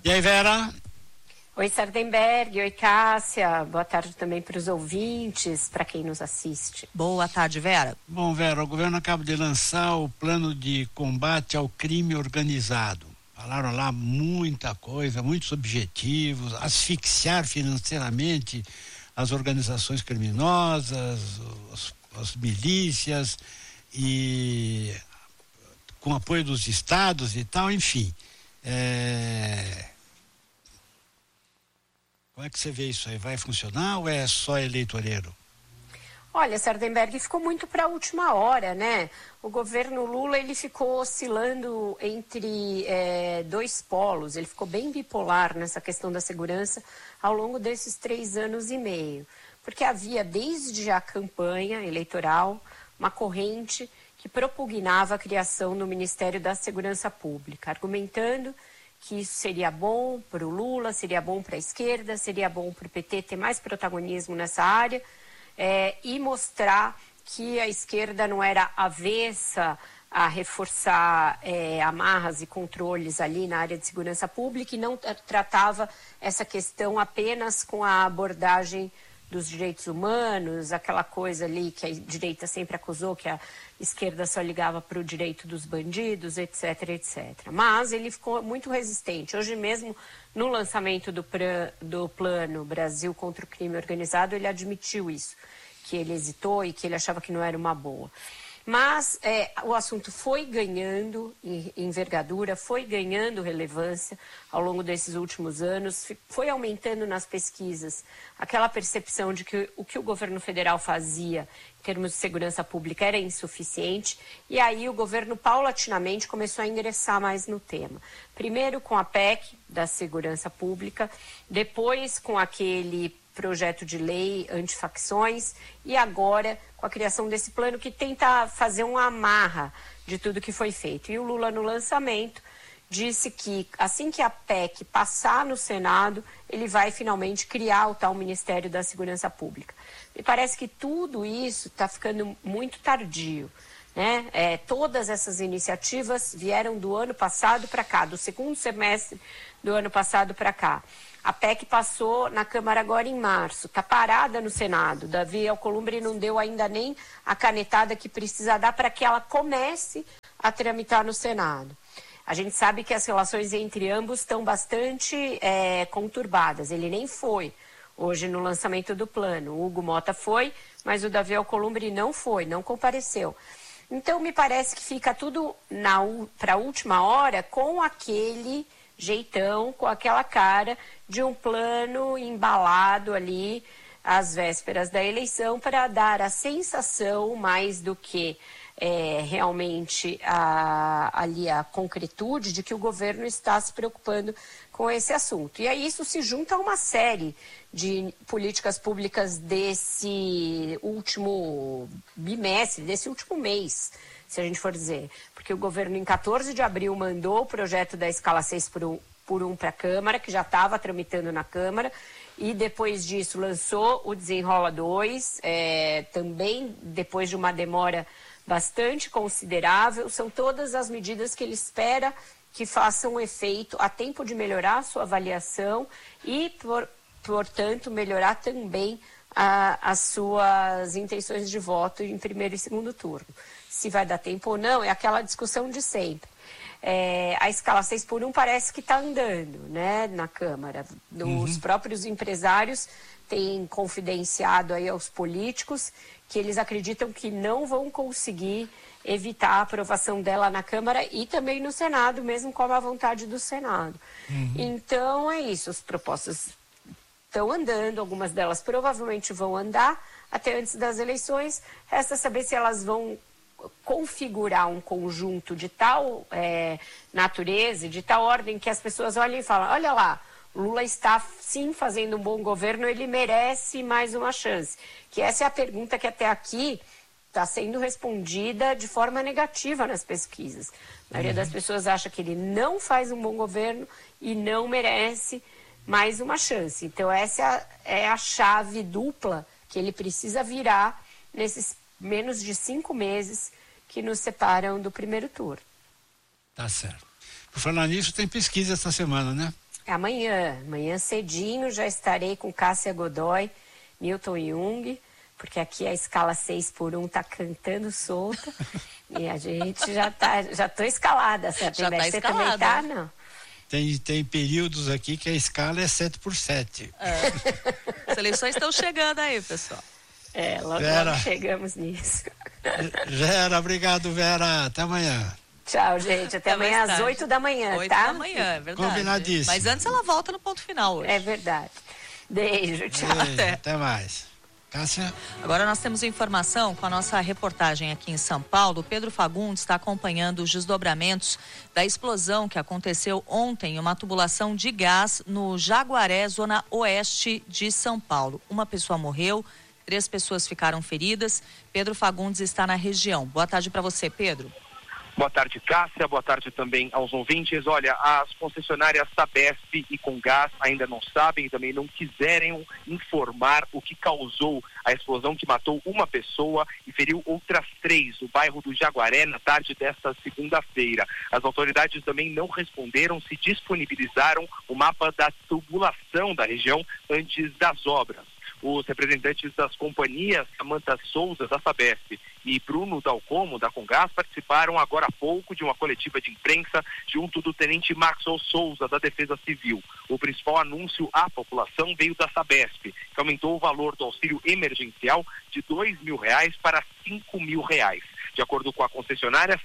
E aí, Vera? Oi, Sardenberg. Oi, Cássia. Boa tarde também para os ouvintes, para quem nos assiste. Boa tarde, Vera. Bom, Vera, o governo acaba de lançar o plano de combate ao crime organizado. Falaram lá muita coisa, muitos objetivos, asfixiar financeiramente as organizações criminosas, as milícias, e com apoio dos estados e tal, enfim. Como é que você vê isso aí? Vai funcionar ou é só eleitoreiro? Olha, Sardenberg, ficou muito para a última hora, né? O governo Lula, ele ficou oscilando entre dois polos. Ele ficou bem bipolar nessa questão da segurança ao longo desses 3 anos e meio. Porque havia, desde a campanha eleitoral, uma corrente que propugnava a criação do Ministério da Segurança Pública, argumentando que isso seria bom para o Lula, seria bom para a esquerda, seria bom para o PT ter mais protagonismo nessa área, e mostrar que a esquerda não era avessa a reforçar amarras e controles ali na área de segurança pública e não tratava essa questão apenas com a abordagem dos direitos humanos, aquela coisa ali que a direita sempre acusou, que a esquerda só ligava para o direito dos bandidos, etc, etc. Mas ele ficou muito resistente. Hoje mesmo, no lançamento do plano Brasil contra o crime organizado, ele admitiu isso, que ele hesitou e que ele achava que não era uma boa. Mas o assunto foi ganhando envergadura, foi ganhando relevância ao longo desses últimos anos, foi aumentando nas pesquisas aquela percepção de que o que o governo federal fazia em termos de segurança pública era insuficiente, e aí o governo paulatinamente começou a ingressar mais no tema. Primeiro com a PEC da segurança pública, depois com aquele projeto de lei antifacções e agora com a criação desse plano que tenta fazer uma amarra de tudo que foi feito. E o Lula, no lançamento, disse que assim que a PEC passar no Senado, ele vai finalmente criar o tal Ministério da Segurança Pública. Me parece que tudo isso está ficando muito tardio, né? Todas essas iniciativas vieram do ano passado para cá, do segundo semestre do ano passado para cá. A PEC passou na Câmara agora em março, está parada no Senado. Davi Alcolumbre não deu ainda nem a canetada que precisa dar para que ela comece a tramitar no Senado. A gente sabe que as relações entre ambos estão bastante conturbadas. Ele nem foi hoje no lançamento do plano. O Hugo Mota foi, mas o Davi Alcolumbre não foi, não compareceu. Então, me parece que fica tudo para a última hora com aquele jeitão, com aquela cara de um plano embalado ali às vésperas da eleição para dar a sensação, mais do que realmente ali a concretude, de que o governo está se preocupando com esse assunto. E aí isso se junta a uma série de políticas públicas desse último bimestre, desse último mês, se a gente for dizer. Porque o governo, em 14 de abril, mandou o projeto da escala 6 por 1 para a Câmara, que já estava tramitando na Câmara, e depois disso lançou o Desenrola 2, também depois de uma demora bastante considerável. São todas as medidas que ele espera que façam efeito a tempo de melhorar a sua avaliação e, portanto, melhorar também as suas intenções de voto em primeiro e segundo turno. Se vai dar tempo ou não, é aquela discussão de sempre. A escala 6 por 1 parece que está andando, né, na Câmara. Os próprios empresários têm confidenciado aí aos políticos que eles acreditam que não vão conseguir evitar a aprovação dela na Câmara e também no Senado, mesmo com a vontade do Senado. Então, é isso. As propostas estão andando, algumas delas provavelmente vão andar até antes das eleições. Resta saber se elas vão configurar um conjunto de tal natureza, de tal ordem, que as pessoas olhem e falam: olha lá, Lula está sim fazendo um bom governo, ele merece mais uma chance. Que essa é a pergunta que até aqui está sendo respondida de forma negativa nas pesquisas. A maioria das pessoas acha que ele não faz um bom governo e não merece mais uma chance. Então essa é a chave dupla que ele precisa virar nesses menos de 5 meses que nos separam do primeiro turno. Tá certo. Por falar nisso, tem pesquisa essa semana, né? Amanhã cedinho já estarei com Cássia Godoy, Milton Jung, porque aqui a escala 6x1 tá cantando solta e a gente já tô escalada, certo? Já tá Você escalada. também tá, não? Tem períodos aqui que a escala é 7x7. As eleições estão chegando aí, pessoal. Logo chegamos nisso. Vera, obrigado, Vera. Até amanhã. Tchau, gente. Até amanhã às 8 da manhã, 8 tá? da manhã, é verdade. Combinadíssimo. Mas antes ela volta no ponto final hoje. É verdade. Beijo, tchau. Até mais. Cássia? Agora nós temos informação com a nossa reportagem aqui em São Paulo. Pedro Fagundes está acompanhando os desdobramentos da explosão que aconteceu ontem em uma tubulação de gás no Jaguaré, zona oeste de São Paulo. Uma pessoa morreu, 3 pessoas ficaram feridas. Pedro Fagundes está na região. Boa tarde para você, Pedro. Boa tarde, Cássia. Boa tarde também aos ouvintes. Olha, as concessionárias Sabesp e Comgás ainda não sabem e também não quiserem informar o que causou a explosão que matou uma pessoa e feriu outras 3 no bairro do Jaguaré na tarde desta segunda-feira. As autoridades também não responderam se disponibilizaram o mapa da tubulação da região antes das obras. Os representantes das companhias Samantha Souza, da Sabesp, e Bruno Dalcomo, da Comgás, participaram agora há pouco de uma coletiva de imprensa junto do tenente Maxwell Souza, da Defesa Civil. O principal anúncio à população veio da Sabesp, que aumentou o valor do auxílio emergencial de R$2.000 para R$5.000. De acordo com a concessionária,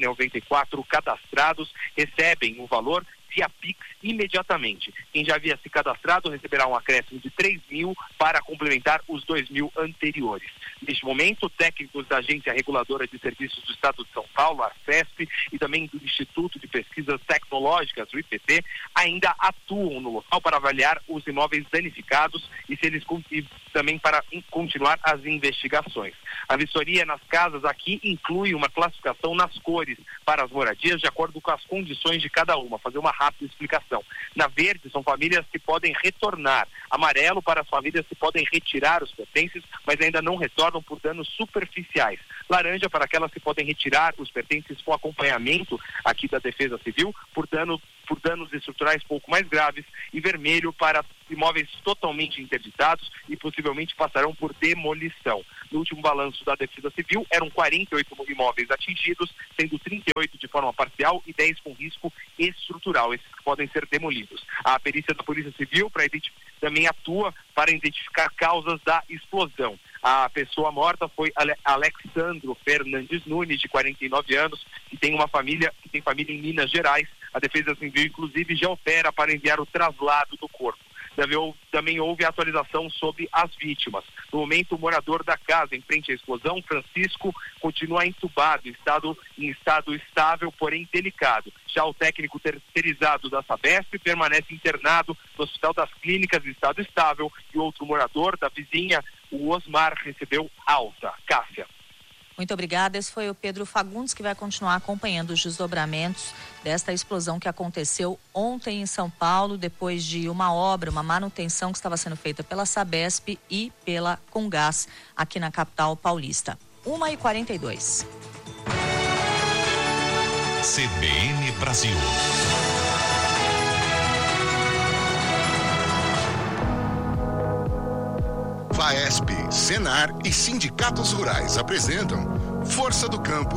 194 cadastrados recebem o valor via Pix imediatamente. Quem já havia se cadastrado receberá um acréscimo de R$3.000 para complementar os R$2.000 anteriores. Neste momento, técnicos da Agência Reguladora de Serviços do Estado de São Paulo, a ARCESP, e também do Instituto de Pesquisas Tecnológicas, o IPT, ainda atuam no local para avaliar os imóveis danificados e também para continuar as investigações. A vistoria nas casas aqui inclui uma classificação nas cores para as moradias de acordo com as condições de cada uma. Fazer uma rápida explicação. Na verde são famílias que podem retornar. Amarelo para as famílias que podem retirar os pertences, mas ainda não retornam por danos superficiais. Laranja para aquelas que podem retirar os pertences com acompanhamento aqui da Defesa Civil por danos estruturais pouco mais graves. E vermelho para imóveis totalmente interditados e possivelmente passarão por demolição. No último balanço da Defesa Civil, eram 48 imóveis atingidos, sendo 38 de forma parcial e 10 com risco estrutural, esses que podem ser demolidos. A perícia da Polícia Civil também atua para identificar causas da explosão. A pessoa morta foi Alexandro Fernandes Nunes, de 49 anos, que tem família em Minas Gerais. A Defesa Civil, inclusive, já opera para enviar o traslado do corpo. Também houve atualização sobre as vítimas. No momento, o morador da casa em frente à explosão, Francisco, continua entubado, em estado estável, porém delicado. Já o técnico terceirizado da Sabesp permanece internado no Hospital das Clínicas em estado estável e o outro morador da vizinha, o Osmar, recebeu alta. Cássia. Muito obrigada. Esse foi o Pedro Fagundes, que vai continuar acompanhando os desdobramentos desta explosão que aconteceu ontem em São Paulo, depois de uma manutenção que estava sendo feita pela Sabesp e pela Comgás aqui na capital paulista. 1h42. CBN Brasil. FAESP, Senar e sindicatos rurais apresentam Força do Campo.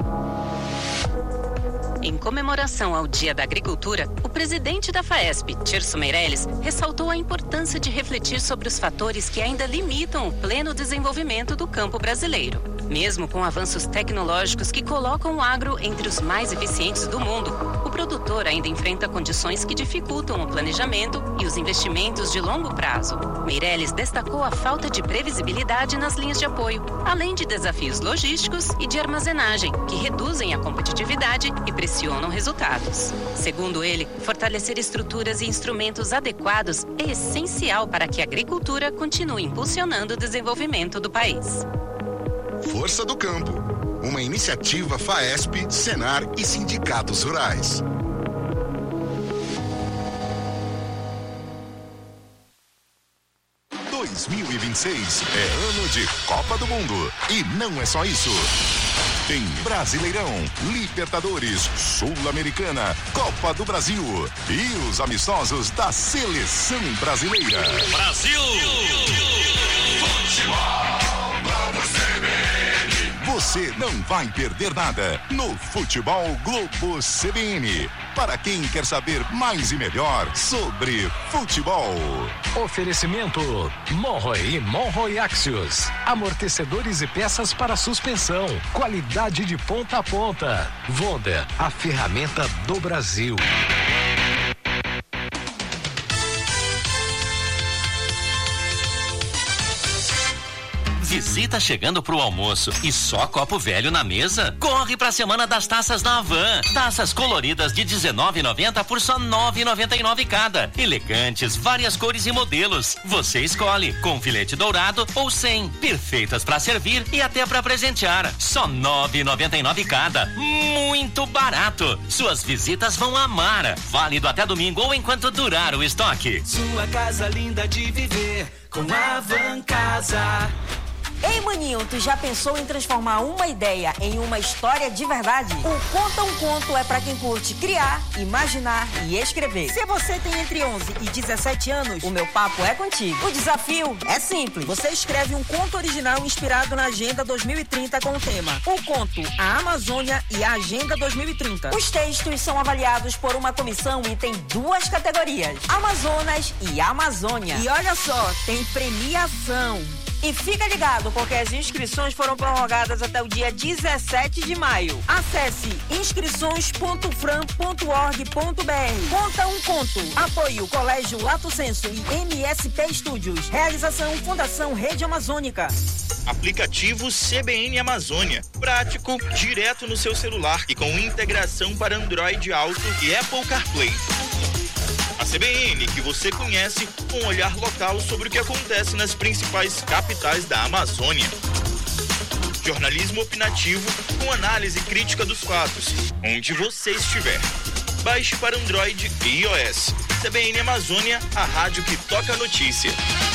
Em comemoração ao Dia da Agricultura, o presidente da FAESP, Tirso Meirelles, ressaltou a importância de refletir sobre os fatores que ainda limitam o pleno desenvolvimento do campo brasileiro. Mesmo com avanços tecnológicos que colocam o agro entre os mais eficientes do mundo, o produtor ainda enfrenta condições que dificultam o planejamento e os investimentos de longo prazo. Meirelles destacou a falta de previsibilidade nas linhas de apoio, além de desafios logísticos e de armazenagem, que reduzem a competitividade e pressionam resultados. Segundo ele, fortalecer estruturas e instrumentos adequados é essencial para que a agricultura continue impulsionando o desenvolvimento do país. Força do Campo, uma iniciativa FAESP, Senar e sindicatos rurais. Em 2026 é ano de Copa do Mundo. E não é só isso. Tem Brasileirão, Libertadores, Sul-Americana, Copa do Brasil e os amistosos da Seleção Brasileira. Brasil! Você não vai perder nada no Futebol Globo CBN. Para quem quer saber mais e melhor sobre futebol. Oferecimento Monroe e Monroe Axios. Amortecedores e peças para suspensão. Qualidade de ponta a ponta. Vonda, a ferramenta do Brasil. Visita chegando pro almoço e só copo velho na mesa? Corre pra semana das taças na Havan. Taças coloridas de R$19,90 por só R$9,99 cada. Elegantes, várias cores e modelos. Você escolhe, com filete dourado ou sem. Perfeitas pra servir e até pra presentear. Só R$9,99 cada. Muito barato. Suas visitas vão amar. Válido até domingo ou enquanto durar o estoque. Sua casa linda de viver com a Havan Casa. Ei, maninho, tu já pensou em transformar uma ideia em uma história de verdade? O Conta um Conto é pra quem curte criar, imaginar e escrever. Se você tem entre 11 e 17 anos, o meu papo é contigo. O desafio é simples. Você escreve um conto original inspirado na Agenda 2030 com o tema O Conto, a Amazônia e a Agenda 2030. Os textos são avaliados por uma comissão e tem 2 categorias, Amazonas e Amazônia. E olha só, tem premiação. E fica ligado, porque as inscrições foram prorrogadas até o dia 17 de maio. Acesse inscrições.fran.org.br. Conta um Conto. Apoio Colégio Lato Senso e MSP Studios. Realização Fundação Rede Amazônica. Aplicativo CBN Amazônia. Prático, direto no seu celular e com integração para Android Auto e Apple CarPlay. A CBN, que você conhece, com um olhar local sobre o que acontece nas principais capitais da Amazônia. Jornalismo opinativo com análise crítica dos fatos, onde você estiver. Baixe para Android e iOS. CBN Amazônia, a rádio que toca a notícia.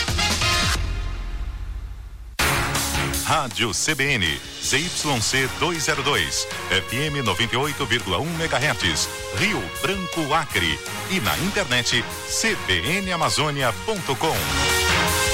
Rádio CBN, ZYC 202, FM 98,1 MHz, Rio Branco, Acre. E na internet, cbnamazônia.com.